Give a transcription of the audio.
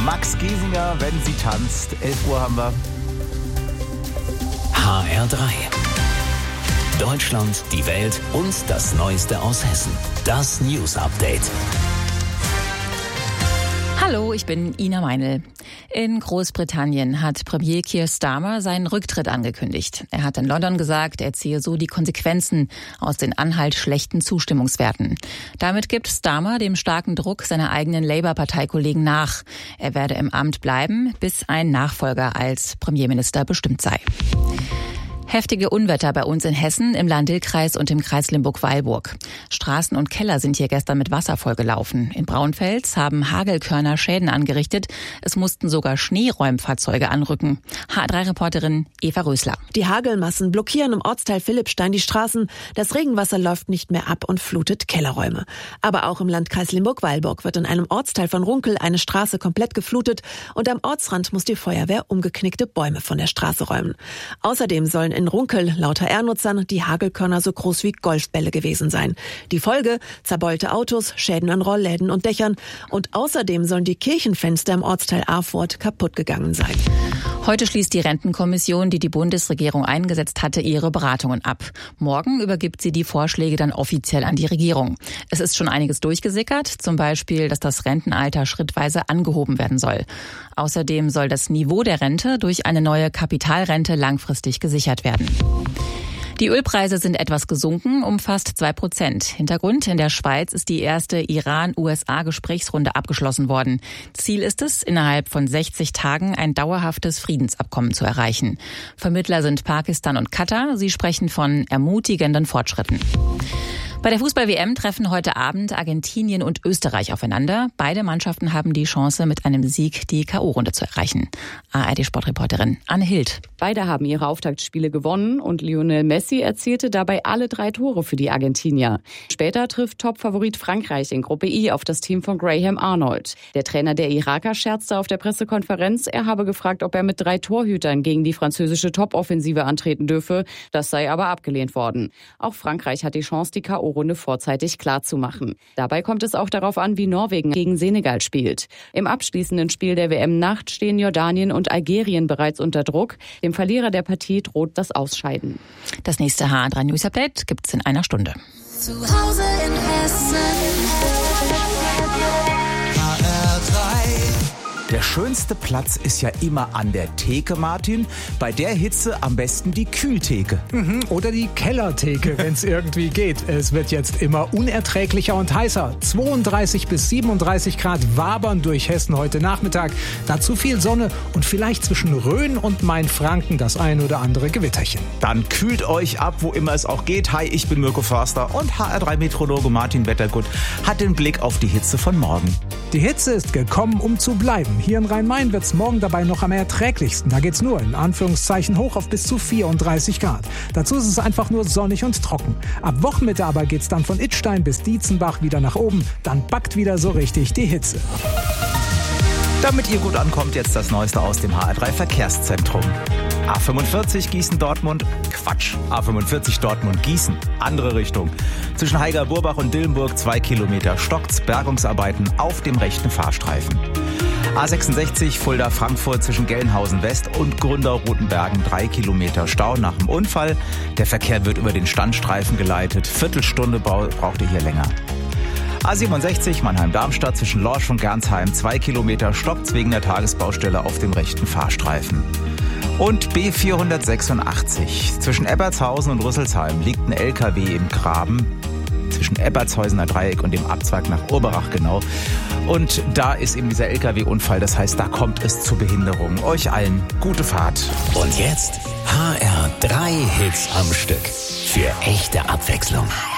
Max Giesinger, wenn sie tanzt. 11 Uhr haben wir. HR3. Deutschland, die Welt und das Neueste aus Hessen. Das News Update. Hallo, ich bin Ina Meinl. In Großbritannien hat Premier Keir Starmer seinen Rücktritt angekündigt. Er hat in London gesagt, er ziehe so die Konsequenzen aus den anhaltend schlechten Zustimmungswerten. Damit gibt Starmer dem starken Druck seiner eigenen Labour-Parteikollegen nach. Er werde im Amt bleiben, bis ein Nachfolger als Premierminister bestimmt sei. Heftige Unwetter bei uns in Hessen, im Lahn-Dill-Kreis und im Kreis Limburg-Weilburg. Straßen und Keller sind hier gestern mit Wasser vollgelaufen. In Braunfels haben Hagelkörner Schäden angerichtet. Es mussten sogar Schneeräumfahrzeuge anrücken. HR3-Reporterin Eva Rösler. Die Hagelmassen blockieren im Ortsteil Philippstein die Straßen. Das Regenwasser läuft nicht mehr ab und flutet Kellerräume. Aber auch im Landkreis Limburg-Weilburg wird in einem Ortsteil von Runkel eine Straße komplett geflutet und am Ortsrand muss die Feuerwehr umgeknickte Bäume von der Straße räumen. Außerdem sollen in Runkel laut HR-Nutzern die Hagelkörner so groß wie Golfbälle gewesen sein. Die Folge: zerbeulte Autos, Schäden an Rollläden und Dächern. Und außerdem sollen die Kirchenfenster im Ortsteil Afort kaputt gegangen sein. Heute schließt die Rentenkommission, die die Bundesregierung eingesetzt hatte, ihre Beratungen ab. Morgen übergibt sie die Vorschläge dann offiziell an die Regierung. Es ist schon einiges durchgesickert, zum Beispiel, dass das Rentenalter schrittweise angehoben werden soll. Außerdem soll das Niveau der Rente durch eine neue Kapitalrente langfristig gesichert werden. Die Ölpreise sind etwas gesunken, um fast 2%. Hintergrund: in der Schweiz ist die erste Iran-USA-Gesprächsrunde abgeschlossen worden. Ziel ist es, innerhalb von 60 Tagen ein dauerhaftes Friedensabkommen zu erreichen. Vermittler sind Pakistan und Katar. Sie sprechen von ermutigenden Fortschritten. Bei der Fußball-WM treffen heute Abend Argentinien und Österreich aufeinander. Beide Mannschaften haben die Chance, mit einem Sieg die K.O.-Runde zu erreichen. ARD-Sportreporterin Anne Hild. Beide haben ihre Auftaktspiele gewonnen und Lionel Messi erzielte dabei alle 3 Tore für die Argentinier. Später trifft Topfavorit Frankreich in Gruppe I auf das Team von Graham Arnold. Der Trainer der Iraker scherzte auf der Pressekonferenz, er habe gefragt, ob er mit 3 Torhütern gegen die französische Top-Offensive antreten dürfe. Das sei aber abgelehnt worden. Auch Frankreich hat die Chance, die K.O.-Runde vorzeitig klarzumachen. Dabei kommt es auch darauf an, wie Norwegen gegen Senegal spielt. Im abschließenden Spiel der WM-Nacht stehen Jordanien und Algerien bereits unter Druck. Dem Verlierer der Partie droht das Ausscheiden. Das nächste HR3 News Update gibt's in einer Stunde. Zu Hause in Hessen. Der schönste Platz ist ja immer an der Theke, Martin. Bei der Hitze am besten die Kühltheke. Oder die Kellertheke, wenn es irgendwie geht. Es wird jetzt immer unerträglicher und heißer. 32 bis 37 Grad wabern durch Hessen heute Nachmittag. Dazu viel Sonne und vielleicht zwischen Rhön und Mainfranken das ein oder andere Gewitterchen. Dann kühlt euch ab, wo immer es auch geht. Hi, ich bin Mirko Förster und HR3-Meteorologe Martin Wettergut hat den Blick auf die Hitze von morgen. Die Hitze ist gekommen, um zu bleiben. Hier in Rhein-Main wird es morgen dabei noch am erträglichsten. Da geht's nur in Anführungszeichen hoch auf bis zu 34 Grad. Dazu ist es einfach nur sonnig und trocken. Ab Wochenmitte aber geht's dann von Idstein bis Dietzenbach wieder nach oben. Dann backt wieder so richtig die Hitze. Damit ihr gut ankommt, jetzt das Neueste aus dem HR3 Verkehrszentrum. A45 Gießen-Dortmund, A45 Dortmund-Gießen, andere Richtung. Zwischen Heiger-Burbach und Dillenburg 2 Kilometer stockt's, Bergungsarbeiten auf dem rechten Fahrstreifen. A66 Fulda-Frankfurt zwischen Gelnhausen West und Gründau-Rotenbergen 3 Kilometer Stau nach dem Unfall. Der Verkehr wird über den Standstreifen geleitet. Viertelstunde braucht ihr hier länger. A67 Mannheim-Darmstadt zwischen Lorsch und Gernsheim 2 Kilometer stoppt wegen der Tagesbaustelle auf dem rechten Fahrstreifen. Und B486 zwischen Ebbertshausen und Rüsselsheim liegt ein LKW im Graben zwischen Ebbertshäusener Dreieck und dem Abzweig nach Urberach genau. Und da ist eben dieser LKW-Unfall, das heißt, da kommt es zu Behinderungen. Euch allen gute Fahrt. Und jetzt HR3 Hits am Stück. Für echte Abwechslung.